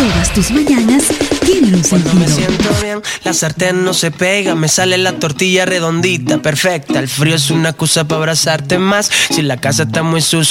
Todas tus mañanas tienen un sentido. Cuando me siento bien, la sartén no se pega, me sale la tortilla redondita, perfecta. El frío es una excusa para abrazarte más. Si la casa está muy sucia,